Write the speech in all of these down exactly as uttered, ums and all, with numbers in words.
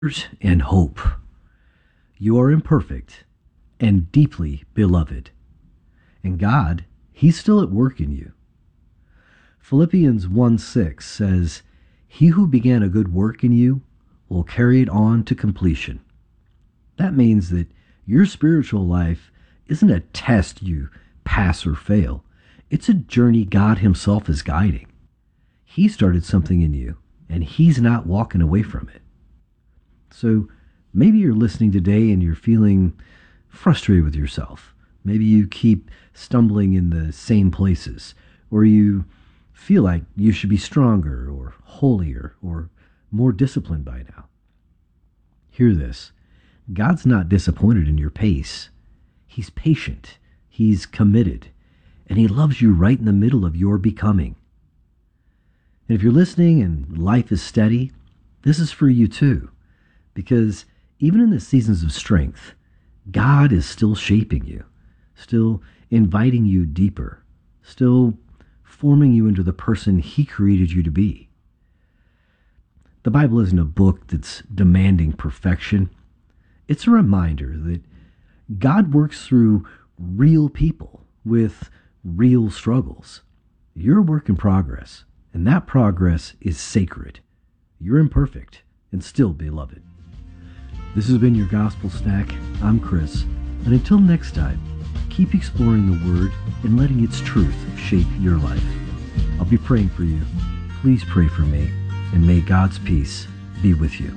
and hope. You are imperfect and deeply beloved. And God, He's still at work in you. Philippians one six says, He who began a good work in you will carry it on to completion. That means that your spiritual life isn't a test you pass or fail. It's a journey God Himself is guiding. He started something in you, and He's not walking away from it. So maybe you're listening today and you're feeling frustrated with yourself. Maybe you keep stumbling in the same places, or you feel like you should be stronger or holier or more disciplined by now. Hear this. God's not disappointed in your pace. He's patient. He's committed. And He loves you right in the middle of your becoming. And if you're listening and life is steady, this is for you too. Because even in the seasons of strength, God is still shaping you, still inviting you deeper, still forming you into the person He created you to be. The Bible isn't a book that's demanding perfection. It's a reminder that God works through real people with real struggles. You're a work in progress, and that progress is sacred. You're imperfect and still beloved. This has been your Gospel Snack. I'm Chris, and until next time, keep exploring the Word and letting its truth shape your life. I'll be praying for you. Please pray for me, and may God's peace be with you.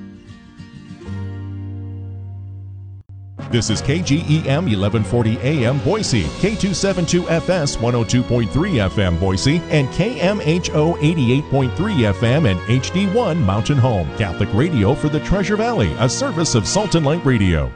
This is K G E M eleven forty A M Boise, K two seventy-two F S one oh two point three F M Boise, and K M H O eighty-eight point three F M and H D one Mountain Home. Catholic radio for the Treasure Valley, a service of Salt and Light Radio.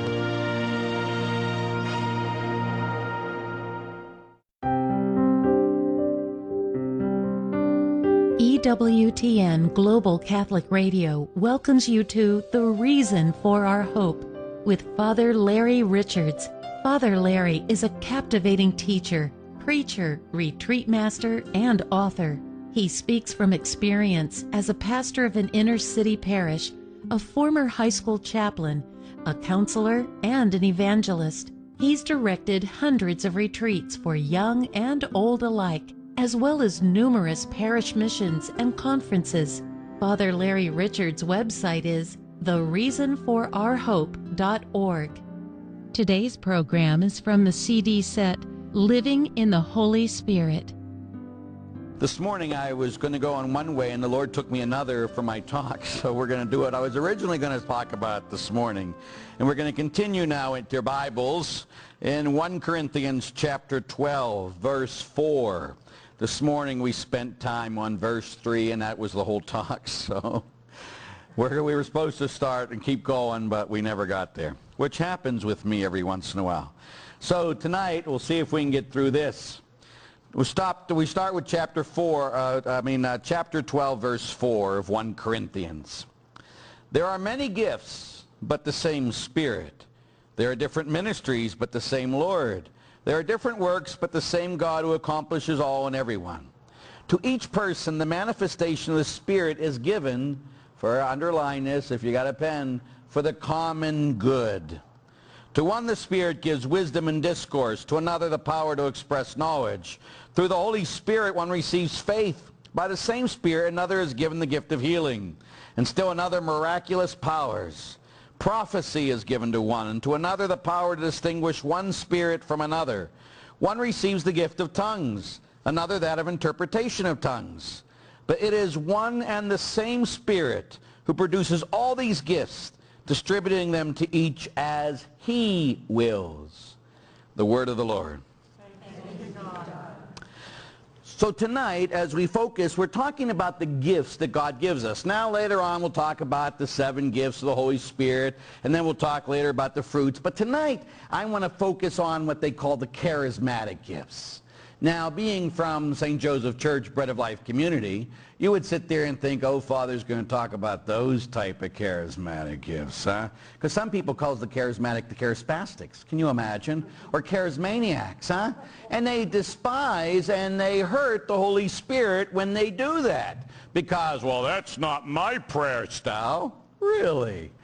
E W T N Global Catholic Radio welcomes you to The Reason for Our Hope with Father Larry Richards. Father Larry is a captivating teacher, preacher, retreat master, and author. He speaks from experience as a pastor of an inner city parish, a former high school chaplain, a counselor, and an evangelist. He's directed hundreds of retreats for young and old alike, as well as numerous parish missions and conferences. Father Larry Richards' website is the reason for our hope dot org. Today's program is from the C D set Living in the Holy Spirit. This morning I was going to go on one way and the Lord took me another for my talk, so we're going to do it. I was originally going to talk about it this morning, and we're going to continue now into your Bibles in First Corinthians chapter twelve, verse four. This morning we spent time on verse three, and that was the whole talk, so where we were supposed to start and keep going, but we never got there, which happens with me every once in a while. So tonight we'll see if we can get through this. We stop. We start with chapter four. Uh, I mean, uh, chapter twelve, verse four of First Corinthians. There are many gifts, but the same Spirit. There are different ministries, but the same Lord. There are different works, but the same God who accomplishes all in everyone. To each person, the manifestation of the Spirit is given, for underline this if you got a pen, for the common good. To one the Spirit gives wisdom and discourse, to another the power to express knowledge. Through the Holy Spirit one receives faith. By the same Spirit another is given the gift of healing, and still another miraculous powers. Prophecy is given to one, and to another the power to distinguish one spirit from another. One receives the gift of tongues, another that of interpretation of tongues. But it is one and the same Spirit who produces all these gifts, distributing them to each as He wills. The word of the Lord. So tonight, as we focus, we're talking about the gifts that God gives us. Now, later on, we'll talk about the seven gifts of the Holy Spirit, and then we'll talk later about the fruits. But tonight, I want to focus on what they call the charismatic gifts. Now, being from Saint Joseph Church, Bread of Life community, you would sit there and think, oh, Father's going to talk about those type of charismatic gifts, huh? Because some people call the charismatic the charispastics. Can you imagine? Or charismaniacs, huh? And they despise and they hurt the Holy Spirit when they do that. Because, well, that's not my prayer style. Really?